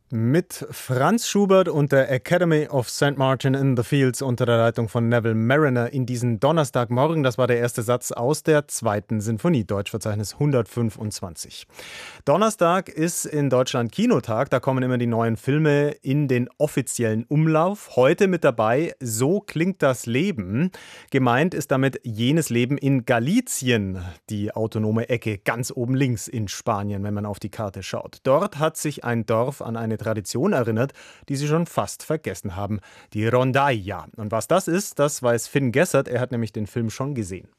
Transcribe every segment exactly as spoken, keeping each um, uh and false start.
Mit Franz Schubert und der Academy of Saint Martin in the Fields unter der Leitung von Neville Marriner in diesen Donnerstagmorgen. Das war der erste Satz aus der zweiten Sinfonie, Deutschverzeichnis hundertfünfundzwanzig. Donnerstag ist in Deutschland Kinotag, da kommen immer die neuen Filme in den offiziellen Umlauf. Heute mit dabei So klingt das Leben. Gemeint ist damit jenes Leben in Galicien, die autonome Ecke ganz oben links in Spanien, wenn man auf die Karte schaut. Dort hat sich ein Dorf an eine Tradition erinnert, die sie schon fast vergessen haben, die Rondalla. Und was das ist, das weiß Finn Gessert, er hat nämlich den Film schon gesehen.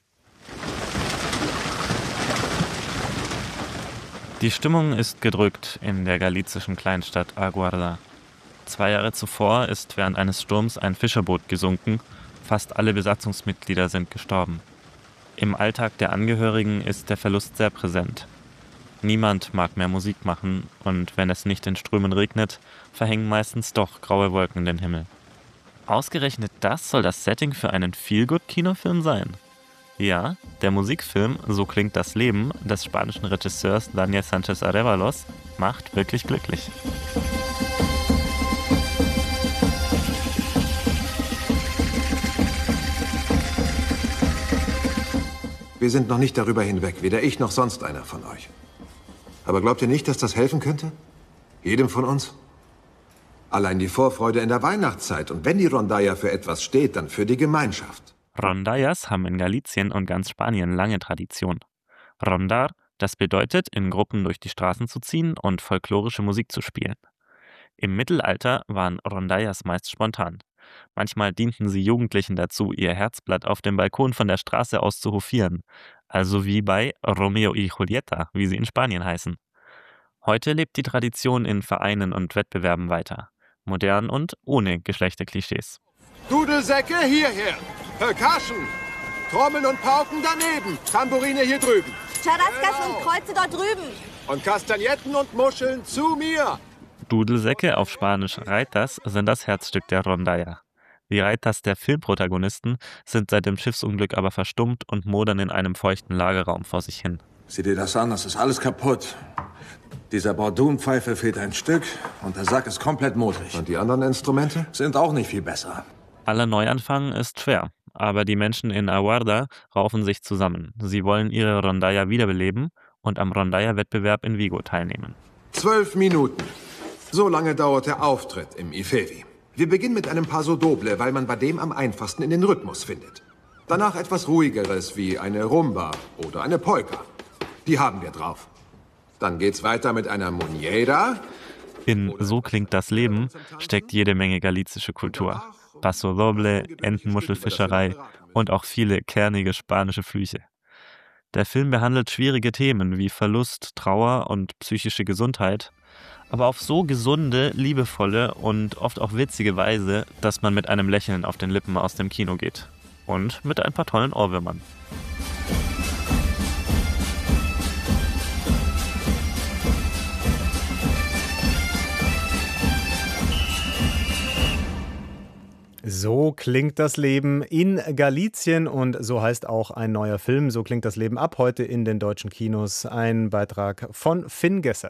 Die Stimmung ist gedrückt in der galizischen Kleinstadt Aguarda. Zwei Jahre zuvor ist während eines Sturms ein Fischerboot gesunken, fast alle Besatzungsmitglieder sind gestorben. Im Alltag der Angehörigen ist der Verlust sehr präsent. Niemand mag mehr Musik machen und wenn es nicht in Strömen regnet, verhängen meistens doch graue Wolken den Himmel. Ausgerechnet das soll das Setting für einen Feel-Good-Kinofilm sein. Ja, der Musikfilm So klingt das Leben des spanischen Regisseurs Daniel Sánchez Arévalos macht wirklich glücklich. Wir sind noch nicht darüber hinweg, weder ich noch sonst einer von euch. Aber glaubt ihr nicht, dass das helfen könnte? Jedem von uns? Allein die Vorfreude in der Weihnachtszeit. Und wenn die Rondalla für etwas steht, dann für die Gemeinschaft. Rondallas haben in Galicien und ganz Spanien lange Tradition. Rondar, das bedeutet, in Gruppen durch die Straßen zu ziehen und folklorische Musik zu spielen. Im Mittelalter waren Rondallas meist spontan. Manchmal dienten sie Jugendlichen dazu, ihr Herzblatt auf dem Balkon von der Straße aus zu hofieren. Also wie bei Romeo y Julieta, wie sie in Spanien heißen. Heute lebt die Tradition in Vereinen und Wettbewerben weiter. Modern und ohne Geschlechterklischees. Dudelsäcke hierher! Percussion! Trommeln und Pauken daneben! Tambourine hier drüben! Charascas genau. Und Kreuze dort drüben! Und Kastagnetten und Muscheln zu mir! Dudelsäcke, auf Spanisch Raitas, sind das Herzstück der Rondalla. Die Raitas der Filmprotagonisten sind seit dem Schiffsunglück aber verstummt und modern in einem feuchten Lagerraum vor sich hin. Sieh dir das an, das ist alles kaputt. Dieser Bordunpfeife fehlt ein Stück und der Sack ist komplett modrig. Und die anderen Instrumente sind auch nicht viel besser. Aller Neuanfang ist schwer, aber die Menschen in Aguarda raufen sich zusammen. Sie wollen ihre Rondalla wiederbeleben und am Rondalla-Wettbewerb in Vigo teilnehmen. Zwölf Minuten. So lange dauert der Auftritt im Ifevi. Wir beginnen mit einem Paso Doble, weil man bei dem am einfachsten in den Rhythmus findet. Danach etwas Ruhigeres wie eine Rumba oder eine Polka. Die haben wir drauf. Dann geht's weiter mit einer Muñeira. In So klingt das Leben steckt jede Menge galizische Kultur. Paso Doble, Entenmuschelfischerei und auch viele kernige spanische Flüche. Der Film behandelt schwierige Themen wie Verlust, Trauer und psychische Gesundheit, aber auf so gesunde, liebevolle und oft auch witzige Weise, dass man mit einem Lächeln auf den Lippen aus dem Kino geht. Und mit ein paar tollen Ohrwürmern. So klingt das Leben in Galicien und so heißt auch ein neuer Film. So klingt das Leben ab heute in den deutschen Kinos. Ein Beitrag von Finn Gessert.